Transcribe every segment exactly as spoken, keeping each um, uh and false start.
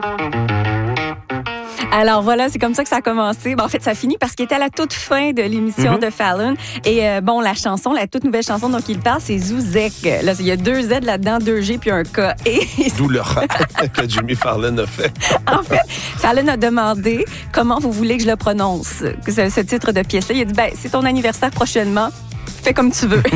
Alors voilà, c'est comme ça que ça a commencé. Bon, en fait, ça finit parce qu'il était à la toute fin de l'émission mm-hmm. de Fallon. Et euh, bon, la chanson, la toute nouvelle chanson dont il parle, c'est Zouzek. Là, il y a deux Z là-dedans, deux G puis un K. Et... D'où le rap que Jimmy Fallon a fait. En fait, Fallon a demandé comment vous voulez que je le prononce, ce, ce titre de pièce-là. Il a dit, ben, c'est ton anniversaire prochainement. Fais comme tu veux.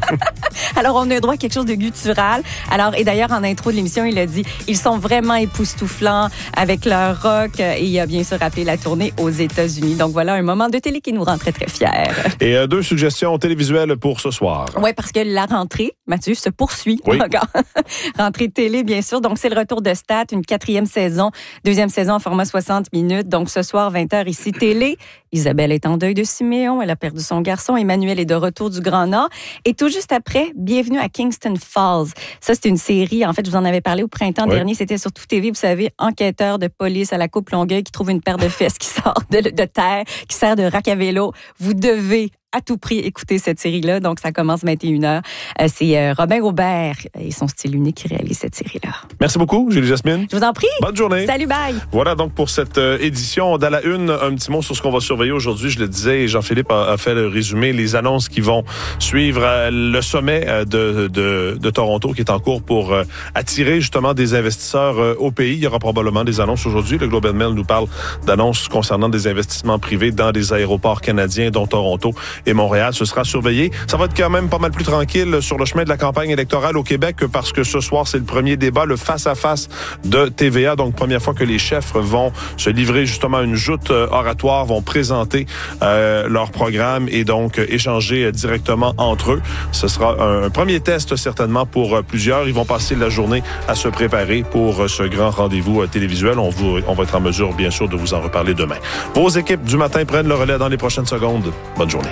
Alors, on a droit à quelque chose de guttural. Alors, et d'ailleurs, en intro de l'émission, il a dit, ils sont vraiment époustouflants avec leur rock. Et il a bien sûr rappelé la tournée aux États-Unis. Donc, voilà un moment de télé qui nous rend très, très fiers. Et euh, deux suggestions télévisuelles pour ce soir. Oui, parce que la rentrée, Mathieu, se poursuit. Oui. Rentrée télé, bien sûr. Donc, c'est le retour de Stat, une quatrième saison, deuxième saison en format soixante minutes. Donc, ce soir, vingt heures ici, télé. Isabelle est en deuil de Siméon. Elle a perdu son garçon. Emmanuel est de retour du Grand Nord. Et tout juste après, bienvenue à Kingston Falls. Ça, c'est une série. En fait, je vous en avais parlé au printemps oui. dernier. C'était sur Tout T V. Vous savez, enquêteur de police à la Coupe Longueuil qui trouve une paire de fesses qui sort de, de terre, qui sert de rack à vélo. Vous devez à tout prix écouter cette série-là. Donc, ça commence vingt et une heures. Euh, c'est euh, Robin Aubert et son style unique qui réalise cette série-là. Merci beaucoup, Julie Jasmine. Je vous en prie. Bonne journée. Salut, bye. Voilà donc pour cette euh, édition. Dans la une, un petit mot sur ce qu'on va surveiller aujourd'hui. Je le disais, et Jean-Philippe a, a fait le résumé, les annonces qui vont suivre euh, le sommet euh, de, de, de Toronto qui est en cours pour euh, attirer justement des investisseurs euh, au pays. Il y aura probablement des annonces aujourd'hui. Le Globe and Mail nous parle d'annonces concernant des investissements privés dans des aéroports canadiens, dont Toronto et Montréal. Ce sera surveillé. Ça va être quand même pas mal plus tranquille sur le chemin de la campagne électorale au Québec parce que ce soir, c'est le premier débat, le face-à-face de T V A. Donc, première fois que les chefs vont se livrer justement une joute oratoire, vont présenter euh, leur programme et donc échanger directement entre eux. Ce sera un, un premier test certainement pour plusieurs. Ils vont passer la journée à se préparer pour ce grand rendez-vous télévisuel. On, vous, on va être en mesure, bien sûr, de vous en reparler demain. Vos équipes du matin prennent le relais dans les prochaines secondes. Bonne journée.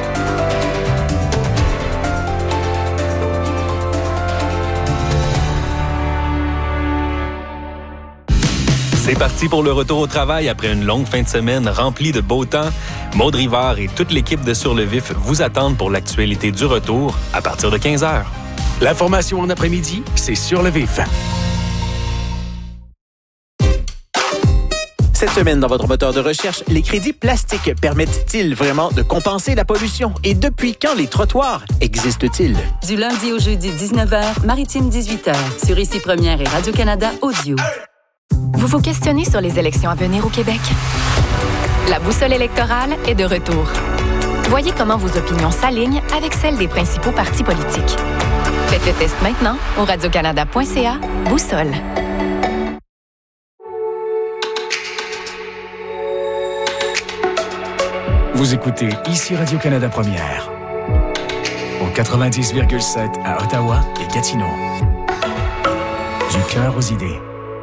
C'est parti pour le retour au travail après une longue fin de semaine remplie de beau temps. Maud Rivard et toute l'équipe de Sur le Vif vous attendent pour l'actualité du retour à partir de quinze heures. L'information en après-midi, c'est Sur le Vif. Cette semaine, dans votre moteur de recherche, les crédits plastiques permettent-ils vraiment de compenser la pollution? Et depuis quand les trottoirs existent-ils? Du lundi au jeudi, dix-neuf heures, Maritime dix-huit heures, sur Ici Première et Radio-Canada Audio. Vous vous questionnez sur les élections à venir au Québec? La boussole électorale est de retour. Voyez comment vos opinions s'alignent avec celles des principaux partis politiques. Faites le test maintenant au radiocanada point c a. Boussole. Vous écoutez Ici Radio-Canada Première. Au quatre-vingt-dix virgule sept à Ottawa et Gatineau. Du cœur aux idées.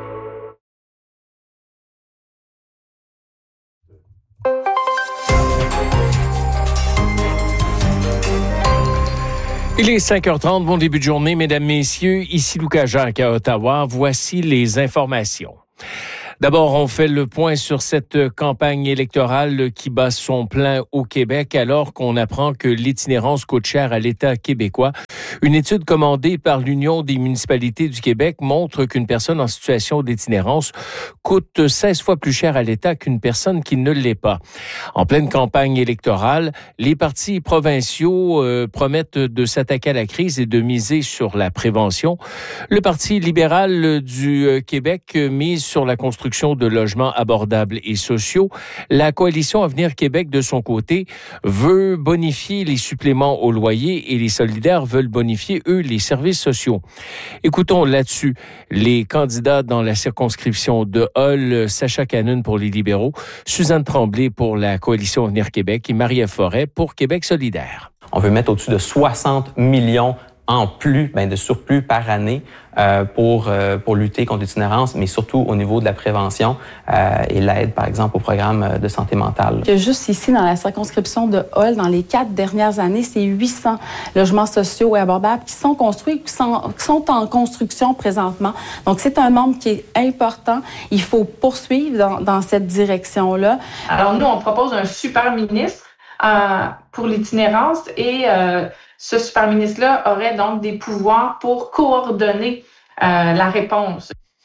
Il est cinq heures trente, bon début de journée, mesdames, messieurs. Ici Lucas Jacques à Ottawa. Voici les informations. D'abord, on fait le point sur cette campagne électorale qui bat son plein au Québec alors qu'on apprend que l'itinérance coûte cher à l'État québécois. Une étude commandée par l'Union des municipalités du Québec montre qu'une personne en situation d'itinérance coûte seize fois plus cher à l'État qu'une personne qui ne l'est pas. En pleine campagne électorale, les partis provinciaux euh, promettent de s'attaquer à la crise et de miser sur la prévention. Le Parti libéral du Québec mise sur la construction de logements abordables et sociaux. La coalition Avenir Québec, de son côté, veut bonifier les suppléments au loyer et les solidaires veulent bonifier, eux, les services sociaux. Écoutons là-dessus les candidats dans la circonscription de Hull, Sacha Cannon pour les libéraux, Suzanne Tremblay pour la coalition Avenir Québec et Marie-Ève Forêt pour Québec solidaire. On veut mettre au-dessus de soixante millions en plus, ben de surplus par année euh, pour euh, pour lutter contre l'itinérance, mais surtout au niveau de la prévention euh, et l'aide, par exemple, au programme de santé mentale. Il y a juste ici, dans la circonscription de Hull, dans les quatre dernières années, c'est huit cents logements sociaux et abordables qui sont construits, qui sont, qui sont en construction présentement. Donc, c'est un nombre qui est important. Il faut poursuivre dans, dans cette direction-là. Alors, nous, on propose un super ministre euh, pour l'itinérance et euh, ce super ministre-là aurait donc des pouvoirs pour coordonner euh, la réponse.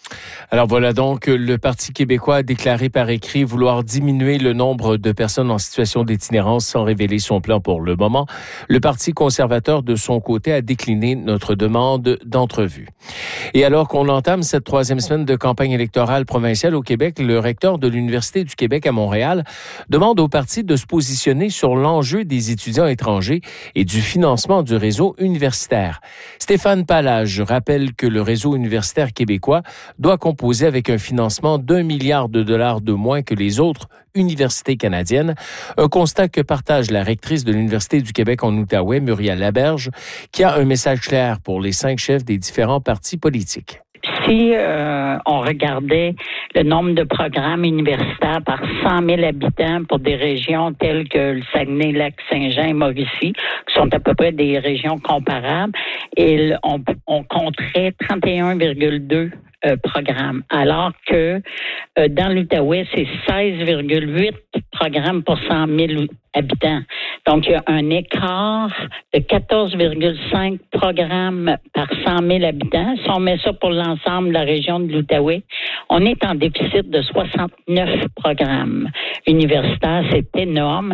Alors voilà donc, le Parti québécois a déclaré par écrit vouloir diminuer le nombre de personnes en situation d'itinérance sans révéler son plan pour le moment. Le Parti conservateur, de son côté, a décliné notre demande d'entrevue. Et alors qu'on entame cette troisième semaine de campagne électorale provinciale au Québec, le recteur de l'Université du Québec à Montréal demande au parti de se positionner sur l'enjeu des étudiants étrangers et du financement du réseau universitaire. Stéphane Pallage rappelle que le réseau universitaire québécois doit composer avec un financement d'un milliard de dollars de moins que les autres universités canadiennes. Un constat que partage la rectrice de l'Université du Québec en Outaouais, Muriel Laberge, qui a un message clair pour les cinq chefs des différents partis politiques. Si euh, on regardait le nombre de programmes universitaires par cent mille habitants pour des régions telles que le Saguenay, Lac-Saint-Jean et Mauricie, qui sont à peu près des régions comparables, et on, on compterait trente et un virgule deux Euh, programmes, alors que euh, dans l'Outaouais, c'est seize virgule huit programmes pour cent mille habitants. Donc, il y a un écart de quatorze virgule cinq programmes par cent mille habitants. Si on met ça pour l'ensemble de la région de l'Outaouais, on est en déficit de soixante-neuf programmes universitaires. C'est énorme.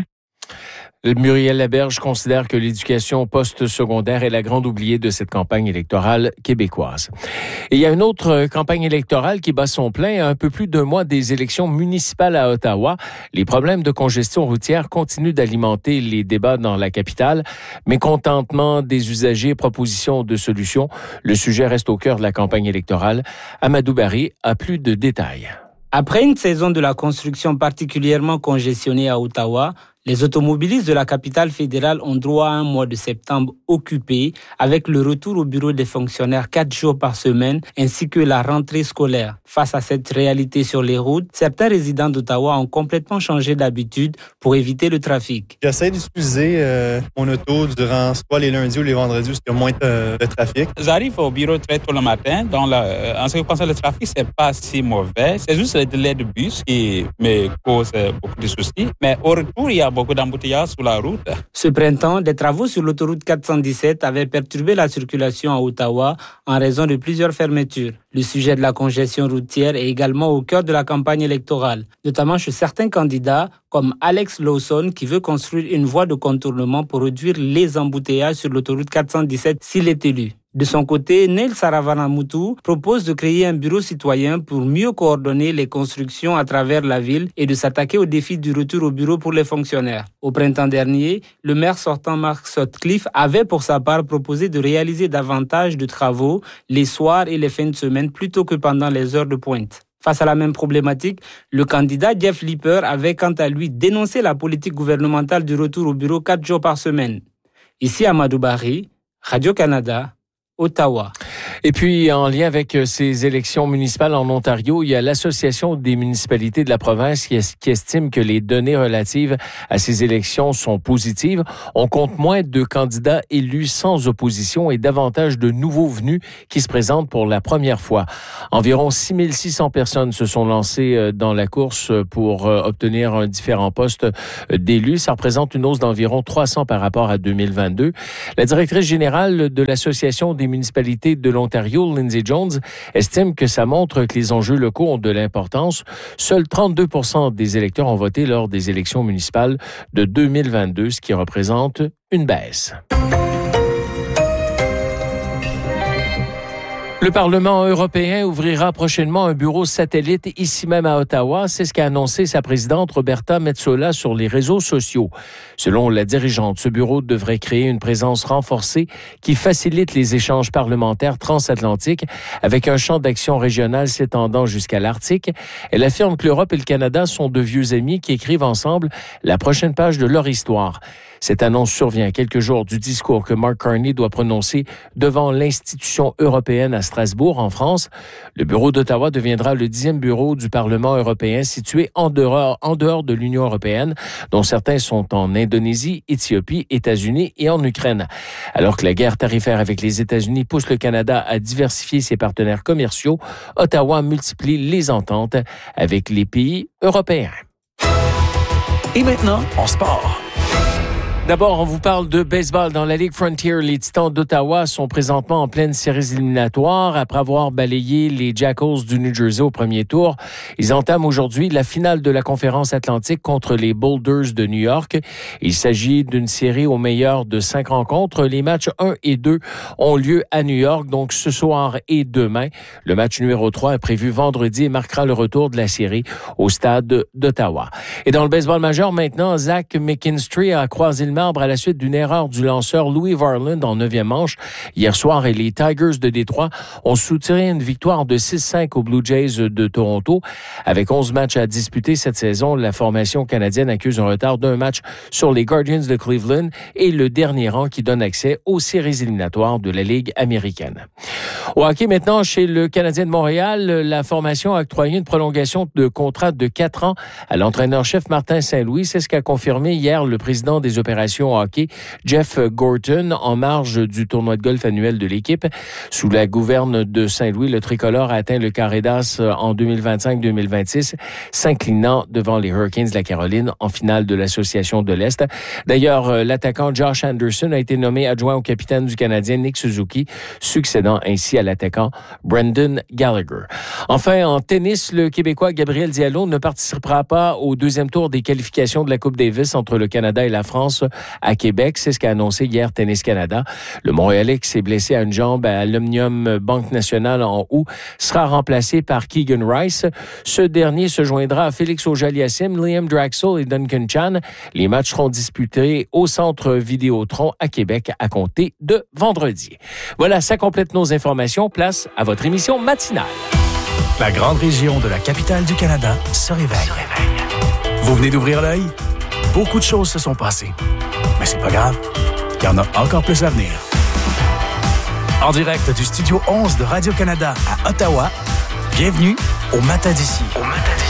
Muriel Laberge considère que l'éducation post-secondaire est la grande oubliée de cette campagne électorale québécoise. Et il y a une autre campagne électorale qui bat son plein à un peu plus d'un mois des élections municipales à Ottawa. Les problèmes de congestion routière continuent d'alimenter les débats dans la capitale. Mécontentement des usagers, propositions de solutions. Le sujet reste au cœur de la campagne électorale. Amadou Barry a plus de détails. Après une saison de la construction particulièrement congestionnée à Ottawa, les automobilistes de la capitale fédérale ont droit à un mois de septembre occupé avec le retour au bureau des fonctionnaires quatre jours par semaine ainsi que la rentrée scolaire. Face à cette réalité sur les routes, certains résidents d'Ottawa ont complètement changé d'habitude pour éviter le trafic. J'essaie d'utiliser euh, mon auto durant soit les lundis ou les vendredis où il y a moins de, de trafic. J'arrive au bureau très tôt le matin, donc là, en ce qui concerne le trafic, c'est pas si mauvais. C'est juste le délai de bus qui me cause beaucoup de soucis. Mais au retour, il y a beaucoup d'embouteillages sur la route. Ce printemps, des travaux sur l'autoroute quatre cent dix-sept avaient perturbé la circulation à Ottawa en raison de plusieurs fermetures. Le sujet de la congestion routière est également au cœur de la campagne électorale, notamment chez certains candidats comme Alex Lawson qui veut construire une voie de contournement pour réduire les embouteillages sur l'autoroute quatre cent dix-sept s'il est élu. De son côté, Neil Saravanamoutou propose de créer un bureau citoyen pour mieux coordonner les constructions à travers la ville et de s'attaquer au défi du retour au bureau pour les fonctionnaires. Au printemps dernier, le maire sortant Mark Sutcliffe avait pour sa part proposé de réaliser davantage de travaux les soirs et les fins de semaine plutôt que pendant les heures de pointe. Face à la même problématique, le candidat Jeff Lipper avait quant à lui dénoncé la politique gouvernementale du retour au bureau quatre jours par semaine. Ici Amadou Barry, Radio-Canada, Ottawa. Et puis, en lien avec ces élections municipales en Ontario, il y a l'Association des municipalités de la province qui, est, qui estime que les données relatives à ces élections sont positives. On compte moins de candidats élus sans opposition et davantage de nouveaux venus qui se présentent pour la première fois. Environ six mille six cents personnes se sont lancées dans la course pour obtenir un différent poste d'élus. Ça représente une hausse d'environ trois cents par rapport à deux mille vingt-deux. La directrice générale de l'Association des municipalités de l'Ontario, Lindsay Jones, estime que ça montre que les enjeux locaux ont de l'importance. Seuls trente-deux pour cent des électeurs ont voté lors des élections municipales de deux mille vingt-deux, ce qui représente une baisse. Le Parlement européen ouvrira prochainement un bureau satellite ici même à Ottawa. C'est ce qu'a annoncé sa présidente Roberta Metsola sur les réseaux sociaux. Selon la dirigeante, ce bureau devrait créer une présence renforcée qui facilite les échanges parlementaires transatlantiques avec un champ d'action régional s'étendant jusqu'à l'Arctique. Elle affirme que l'Europe et le Canada sont de vieux amis qui écrivent ensemble la prochaine page de leur histoire. Cette annonce survient quelques jours du discours que Mark Carney doit prononcer devant l'institution européenne à Strasbourg, en France. Le bureau d'Ottawa deviendra le dixième bureau du Parlement européen situé en dehors, en dehors de l'Union européenne, dont certains sont en Indonésie, Éthiopie, États-Unis et en Ukraine. Alors que la guerre tarifaire avec les États-Unis pousse le Canada à diversifier ses partenaires commerciaux, Ottawa multiplie les ententes avec les pays européens. Et maintenant, en sport. D'abord, on vous parle de baseball dans la Ligue Frontier. Les Titans d'Ottawa sont présentement en pleine série éliminatoire. Après avoir balayé les Jackals du New Jersey au premier tour, ils entament aujourd'hui la finale de la Conférence Atlantique contre les Boulders de New York. Il s'agit d'une série au meilleur de cinq rencontres. Les matchs un et deux ont lieu à New York, donc ce soir et demain. Le match numéro trois est prévu vendredi et marquera le retour de la série au stade d'Ottawa. Et dans le baseball majeur, maintenant, Zach McKinstry a croisé le marbre à la suite d'une erreur du lanceur Louis Varland en neuvième manche. Hier soir, et les Tigers de Détroit ont soutiré une victoire de six cinq aux Blue Jays de Toronto. Avec onze matchs à disputer cette saison, la formation canadienne accuse un retard d'un match sur les Guardians de Cleveland et le dernier rang qui donne accès aux séries éliminatoires de la Ligue américaine. Au hockey maintenant, chez le Canadien de Montréal, la formation a octroyé une prolongation de contrat de quatre ans à l'entraîneur-chef Martin Saint-Louis. C'est ce qu'a confirmé hier le président des opérations hockey, Jeff Gorton, en marge du tournoi de golf annuel de l'équipe. Sous la gouverne de Saint-Louis, le tricolore a atteint le carré d'as en deux mille vingt-cinq deux mille vingt-six, s'inclinant devant les Hurricanes de la Caroline en finale de l'Association de l'Est. D'ailleurs, l'attaquant Josh Anderson a été nommé adjoint au capitaine du Canadien Nick Suzuki, succédant ainsi à l'attaquant Brendan Gallagher. Enfin, en tennis, le Québécois Gabriel Diallo ne participera pas au deuxième tour des qualifications de la Coupe Davis entre le Canada et la France à Québec. C'est ce qu'a annoncé hier Tennis Canada. Le Montréalais qui s'est blessé à une jambe à l'Omnium Banque Nationale en août sera remplacé par Keegan Rice. Ce dernier se joindra à Félix Auger-Aliassime, Liam Draxl et Duncan Chan. Les matchs seront disputés au Centre Vidéotron à Québec à compter de vendredi. Voilà, ça complète nos informations. Place à votre émission matinale. La grande région de la capitale du Canada se réveille. Se réveille. Vous venez d'ouvrir l'œil? Beaucoup de choses se sont passées. Mais c'est pas grave, il y en a encore plus à venir. En direct du Studio onze de Radio-Canada à Ottawa, bienvenue au Matin d'ici.